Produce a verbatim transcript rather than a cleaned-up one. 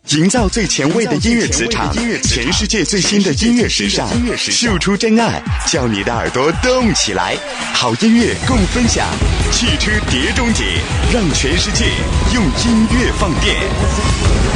营造最前卫的音乐磁场，全世界最新的音乐时尚，输出真爱，叫你的耳朵动起来。好音乐共分享，汽车碟中谍，让全世界用音乐放电。